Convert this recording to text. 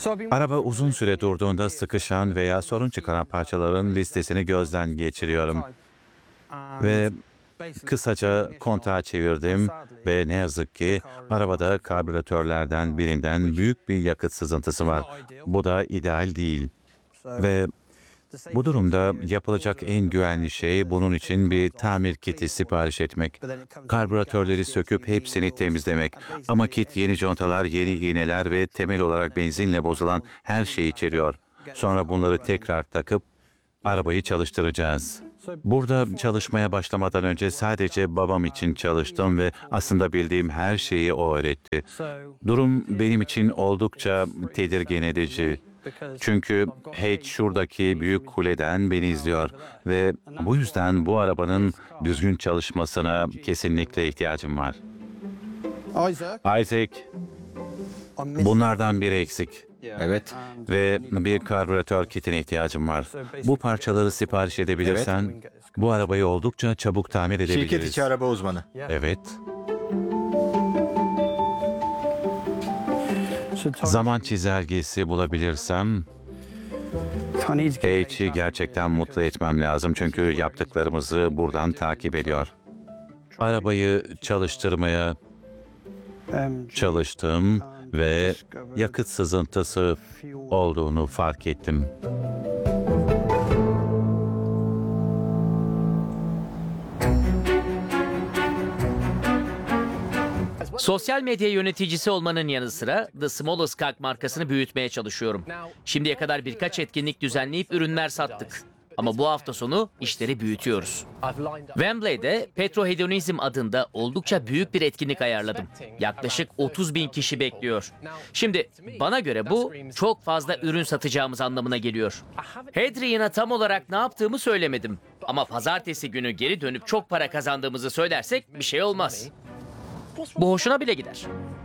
Araba uzun süre durduğunda sıkışan veya sorun çıkaran parçaların listesini gözden geçiriyorum. Ve kısaca kontağı çevirdim ve ne yazık ki arabada karbüratörlerden birinden büyük bir yakıt sızıntısı var. Bu da ideal değil. Ve bu durumda yapılacak en güvenli şey bunun için bir tamir kiti sipariş etmek. Karbüratörleri söküp hepsini temizlemek. Ama kit yeni contalar, yeni iğneler ve temel olarak benzinle bozulan her şeyi içeriyor. Sonra bunları tekrar takıp arabayı çalıştıracağız. Burada çalışmaya başlamadan önce sadece babam için çalıştım ve aslında bildiğim her şeyi o öğretti. Durum benim için oldukça tedirgin edici. Çünkü H şuradaki büyük kuleden beni izliyor ve bu yüzden bu arabanın düzgün çalışmasına kesinlikle ihtiyacım var. Isaac, bunlardan biri eksik Evet. ve bir karbüratör kitine ihtiyacım var. Bu parçaları sipariş edebilirsen bu arabayı oldukça çabuk tamir edebiliriz. Şirket içi araba uzmanı. Evet. Zaman çizelgesi bulabilirsem H'yi gerçekten mutlu etmem lazım çünkü yaptıklarımızı buradan takip ediyor. Arabayı çalıştırmaya çalıştım ve yakıt sızıntısı olduğunu fark ettim. Sosyal medya yöneticisi olmanın yanı sıra The Smallest Cock markasını büyütmeye çalışıyorum. Şimdiye kadar birkaç etkinlik düzenleyip ürünler sattık. Ama bu hafta sonu işleri büyütüyoruz. Wembley'de Petrohedonizm adında oldukça büyük bir etkinlik ayarladım. Yaklaşık 30.000 kişi bekliyor. Şimdi bana göre bu çok fazla ürün satacağımız anlamına geliyor. Hadrian'a tam olarak ne yaptığımı söylemedim. Ama pazartesi günü geri dönüp çok para kazandığımızı söylersek bir şey olmaz. Bu hoşuna bile gider.